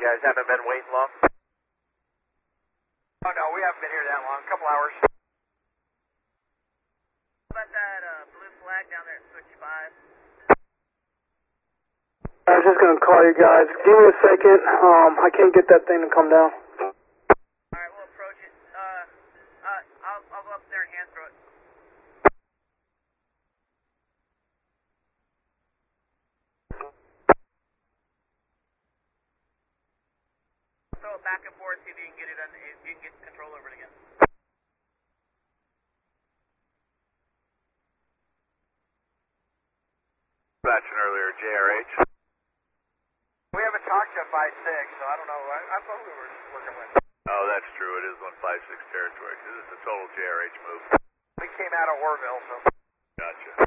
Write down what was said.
guys haven't been waiting long? Oh, no, we haven't been here that long. A couple hours. How about that blue flag down there at switch 5? I was just going to call you guys. Give me a second. I can't get that thing to come down. Alright, we'll approach it. I'll go up there and hand throw it. Throw it back and forth, see if you can get it on, if you can get control over it again. Dispatching earlier, JRH. We haven't talked to 5-6, so I don't know. I thought we were working with. Oh, that's true. It is 156 territory. This is a total JRH move. We came out of Orville, so. Gotcha.